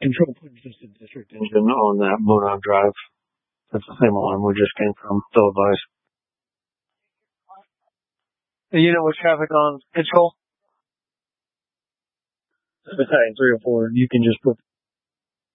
control puts just a district engine on that Monon drive. That's the same one we just came from. Still advice. You know what traffic on control? Battalion 304. You can just put